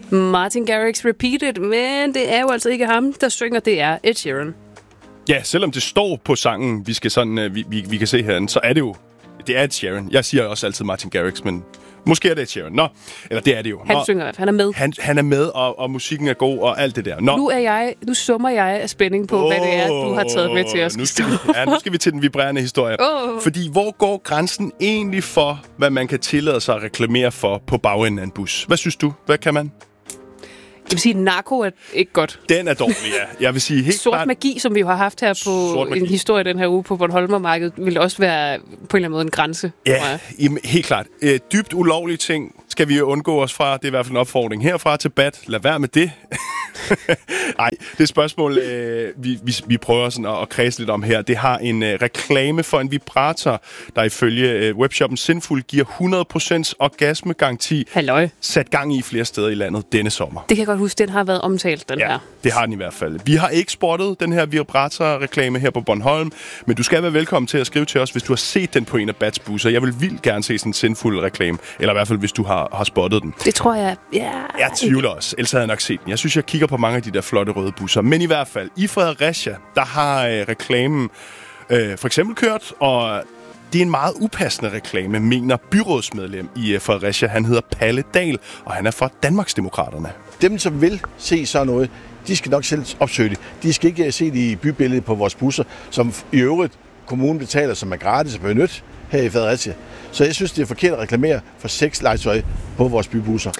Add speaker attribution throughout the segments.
Speaker 1: Martin Garrix Repeated, men det er jo altså ikke ham, der synger, det er Ed Sheeran.
Speaker 2: Ja, selvom det står på sangen, vi skal sådan, vi kan se herinde, så er det jo, det er Ed Sheeran. Jeg siger også altid Martin Garrix, men måske er det Ed Sheeran. Nå, eller det er det jo.
Speaker 1: Han synger, han er med.
Speaker 2: Han er med, og musikken er god, og alt det der. Nå.
Speaker 1: Nu summer jeg af spænding på, hvad det er, du har taget med til os.
Speaker 2: Nu skal vi til den vibrerende historie. Fordi hvor går grænsen egentlig for, hvad man kan tillade sig at reklamere for på bagenden af en bus? Hvad synes du? Hvad kan man?
Speaker 1: Jeg vil sige, narko er ikke godt.
Speaker 2: Den er dårlig, ja. Jeg vil sige helt
Speaker 1: sort magi, som vi jo har haft her på en historie den her uge på Bornholmermarkedet, vil også være på en eller anden måde en grænse.
Speaker 2: Ja, helt klart. Dybt ulovlige ting skal vi jo undgå os fra. Det er i hvert fald en opfordring herfra til BAT. Lad være med det. Nej, det spørgsmål, vi prøver sådan at kredse lidt om her, det har en reklame for en vibrator, der ifølge webshoppen Sinful giver 100% orgasmegaranti.
Speaker 1: Halløj.
Speaker 2: Sat gang i flere steder i landet denne sommer.
Speaker 1: Det kan jeg godt huske, den har været omtalt, den her.
Speaker 2: Det har den i hvert fald. Vi har ikke spottet den her vibrator-reklame her på Bornholm, men du skal være velkommen til at skrive til os, hvis du har set den på en af Bats busser. Jeg vil vildt gerne se sådan en Sinful-reklame, eller i hvert fald, hvis du har spottet den.
Speaker 1: Det tror jeg,
Speaker 2: Jeg tvivler også, ellers havde jeg nok set den. Jeg synes, jeg kigger på mange af de der flotte røde busser. Men i hvert fald, i Fredericia, der har reklamen for eksempel kørt, og det er en meget upassende reklame, mener byrådsmedlem i Fredericia. Han hedder Palle Dahl, og han er fra Danmarksdemokraterne.
Speaker 3: Dem, som vil se sådan noget, de skal nok selv opsøge det. De skal ikke se det i bybilledet på vores busser, som i øvrigt kommunen betaler, som er gratis at benytte her i Fredericia. Så jeg synes, det er forkert at reklamere for sexlegetøj på vores bybusser.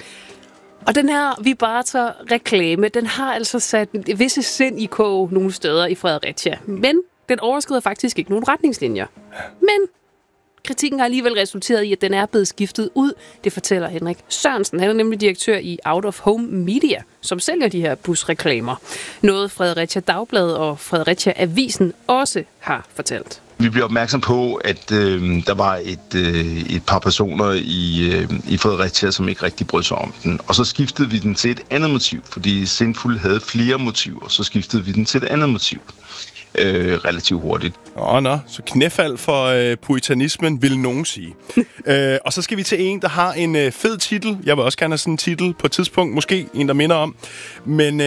Speaker 1: Og den her vibrator-reklame, den har altså sat visse sind i kog nogle steder i Fredericia. Men den overskrider faktisk ikke nogen retningslinjer. Men kritikken har alligevel resulteret i, at den er blevet skiftet ud. Det fortæller Henrik Sørensen. Han er nemlig direktør i Out of Home Media, som sælger de her busreklamer. Noget Fredericia Dagblad og Fredericia Avisen også har fortalt.
Speaker 4: Vi blev opmærksom på, at der var et par personer i Fredericia, som ikke rigtig brød sig om den. Og så skiftede vi den til et andet motiv, fordi Sinful havde flere motiver. Så skiftede vi den til et andet motiv relativt hurtigt.
Speaker 2: Så knæfald for puritanismen, vil nogen sige. Og så skal vi til en, der har en fed titel. Jeg vil også gerne have sådan en titel på et tidspunkt. Måske en, der minder om. Men,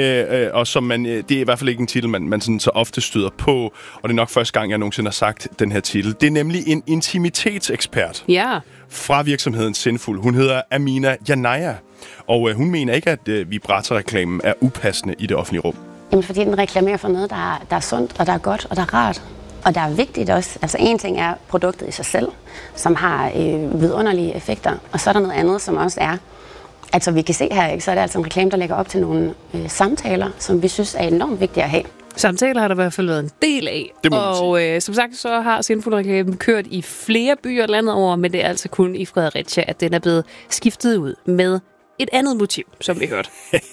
Speaker 2: og som man, det er i hvert fald ikke en titel, man sådan så ofte støder på. Og det er nok første gang, jeg nogensinde har sagt den her titel. Det er nemlig en intimitetsekspert fra virksomheden Sinful. Hun hedder Amina Janaya. Og hun mener ikke, at vibratorreklamen er upassende i det offentlige rum.
Speaker 5: Jamen, fordi den reklamerer for noget, der er sundt, og der er godt, og der er rart. Og der er vigtigt også. Altså en ting er produktet i sig selv, som har vidunderlige effekter. Og så er der noget andet, som også er, altså vi kan se her, ikke, så er det altså en reklame, der lægger op til nogle samtaler, som vi synes er enormt vigtige at have.
Speaker 1: Samtaler har der i hvert fald været en del af. Og som sagt, så har Sinful-reklamen kørt i flere byer landet over, men det er altså kun i Fredericia, at den er blevet skiftet ud med et andet motiv, som vi hørte.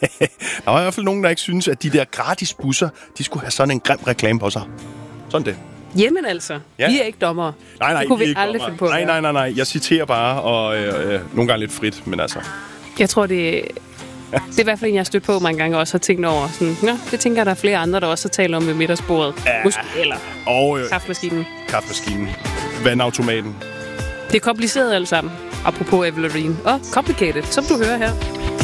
Speaker 2: Der var i hvert fald nogen, der ikke synes, at de der gratis busser, de skulle have sådan en grim reklame på sig. Sådan det.
Speaker 1: Jamen altså, vi er ikke dommere.
Speaker 2: Nej,
Speaker 1: det kunne vi aldrig finde på.
Speaker 2: Nej. Jeg citerer bare, og nogle gange lidt frit, men altså.
Speaker 1: Jeg tror, det er i hvert fald en, jeg har stødt på mange gange, og også har tænkt over. Sådan, det tænker jeg, der er flere andre, der også har talt om ved middagsbordet. Måske, eller
Speaker 2: kaffemaskinen. Vandautomaten.
Speaker 1: Det er kompliceret alt sammen. Apropos Avril Lavigne. Og complicated, som du hører her.